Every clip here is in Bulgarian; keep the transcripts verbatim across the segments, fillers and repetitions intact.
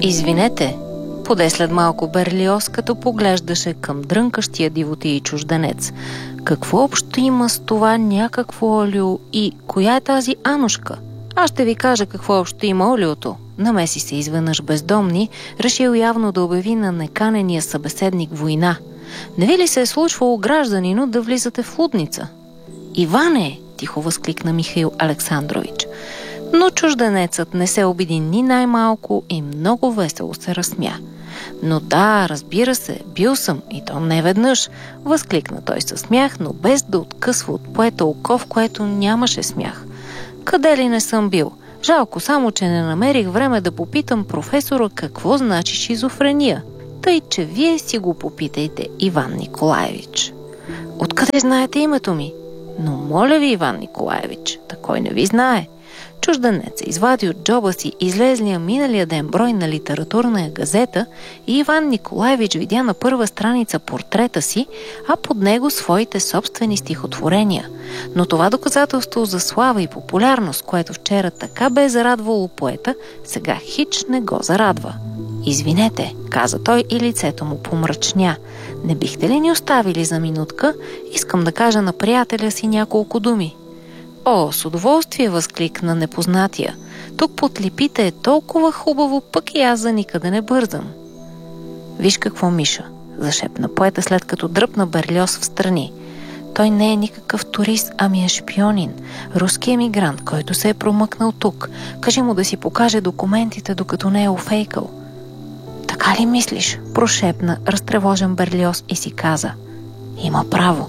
Извинете, поде след малко Берлиоз, като поглеждаше към дрънкащия дивотий чужденец. Какво общо има с това някакво олио и коя е тази Анушка? Аз ще ви кажа какво общо има олиото. Намеси се изведнъж бездомни, решил явно да обяви на неканения събеседник война. Не ви ли се е случвало, гражданино, да влизате в лудница? Иване! Тихо възкликна Михаил Александрович. Но чужденецът не се обиди ни най-малко и много весело се разсмя. Но да, разбира се, бил съм, и то не веднъж, възкликна той със смях, но без да откъсва от поета око, в което нямаше смях. Къде ли не съм бил? Жалко само, че не намерих време да попитам професора какво значи шизофрения. Тъй, че вие си го попитайте, Иван Николаевич. Откъде знаете името ми? Но моля ви, Иван Николаевич, такой не ви знае. Чужденец извади от джоба си излезлия миналия ден брой на литературна газета и Иван Николаевич видя на първа страница портрета си, а под него своите собствени стихотворения. Но това доказателство за слава и популярност, което вчера така бе зарадвало поета, сега хич не го зарадва. Извинете, каза той и лицето му помрачня. Не бихте ли ни оставили за минутка? Искам да кажа на приятеля си няколко думи. О, с удоволствие, възкликна непознатия. Тук под липите е толкова хубаво, пък и аз за никъде не бързам. Виж какво, Миша, зашепна поета, след като дръпна Берлиоз в страни. Той не е никакъв турист, ами е шпионин, руски емигрант, който се е промъкнал тук. Кажи му да си покаже документите, докато не е офейкал. Така ли мислиш? Прошепна разтревожен Берлиоз и си каза. Има право.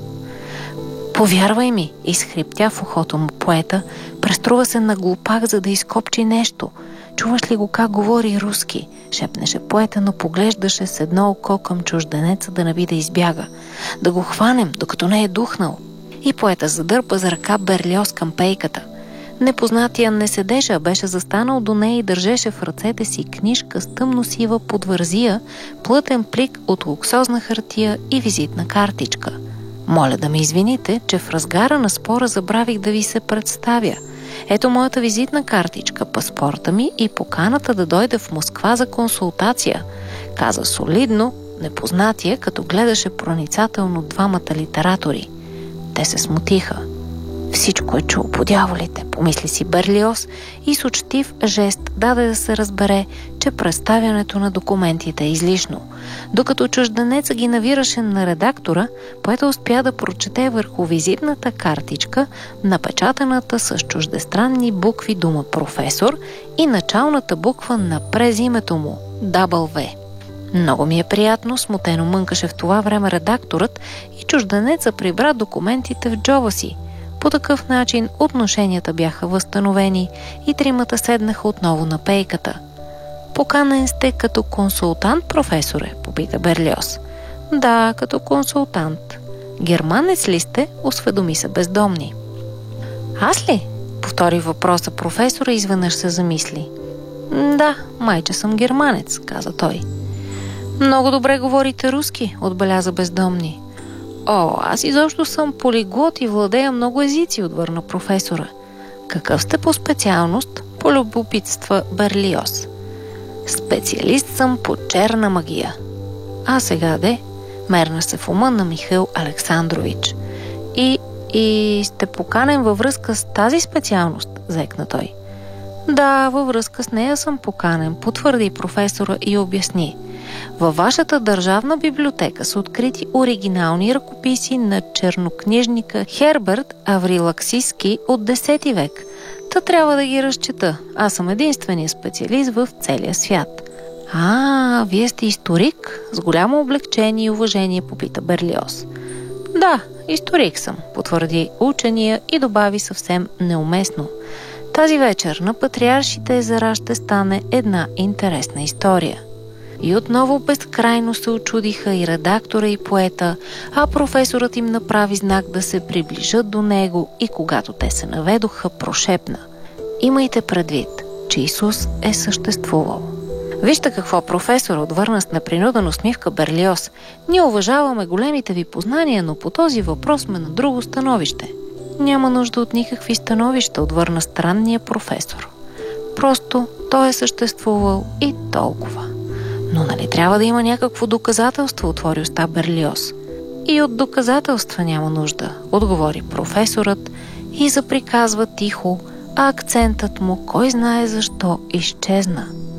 Повярвай ми, изхриптя в ухото му поета, преструва се на глупак, за да изкопчи нещо. Чуваш ли го как говори руски? Шепнеше поета, но поглеждаше с едно око към чужденеца да не би да избяга. Да го хванем, докато не е духнал. И поета задърпа за ръка Берлиоз към пейката. Непознатия не седеше, а беше застанал до нея и държеше в ръцете си книжка с тъмно-сива подвързия, плътен плик от луксозна хартия и визитна картичка. Моля да ме извините, че в разгара на спора забравих да ви се представя. Ето моята визитна картичка, паспорта ми и поканата да дойде в Москва за консултация, каза солидно непознатия, като гледаше проницателно двамата литератори. Те се смутиха. Всичко е чул по дяволите, помисли си Берлиоз и с учтив жест даде да се разбере, че представянето на документите е излишно. Докато чужденеца ги навираше на редактора, поета успя да прочете върху визитната картичка напечатаната с чуждестранни букви дума професор и началната буква на през името му – дабъл В. Много ми е приятно, смутено мънкаше в това време редакторът и чужденеца прибра документите в джоба си. По такъв начин отношенията бяха възстановени и тримата седнаха отново на пейката. Поканен сте като консултант, професоре, попита Берлиоз. Да, като консултант. Германец ли сте? Осведоми се бездомни. Аз ли? Повтори въпроса професора и изведнъж се замисли. Да, майче съм германец, каза той. Много добре говорите руски, отбеляза бездомни. О, аз изобщо съм полиглот и владея много езици, отвърна професора. Какъв сте по специалност? Полюбопитства Берлиоз. Специалист съм по черна магия. А сега де? Мерна се в ума на Михаил Александрович. И, и сте поканен във връзка с тази специалност, заекна той. Да, във връзка с нея съм поканен, потвърди професора и обясни. Във вашата държавна библиотека са открити оригинални ръкописи на чернокнижника Херберт Аврилаксиски от десети век. Та трябва да ги разчета. Аз съм единственият специалист в целия свят. А, вие сте историк? С голямо облегчение и уважение попита Берлиоз. Да, историк съм, потвърди учения и добави съвсем неуместно. Тази вечер на Патриаршите езера ще стане една интересна история. И отново безкрайно се очудиха и редактора, и поета, а професорът им направи знак да се приближат до него и когато те се наведоха, прошепна. Имайте предвид, че Исус е съществувал. Вижте какво, професор, отвърна с непринудена усмивка Берлиоз. Ние уважаваме големите ви познания, но по този въпрос сме на друго становище. Няма нужда от никакви становища, отвърна странния професор. Просто той е съществувал и толкова. Но нали трябва да има някакво доказателство, отвори уста Берлиоз. И от доказателства няма нужда, отговори професорът и заприказва тихо, а акцентът му, кой знае защо, изчезна.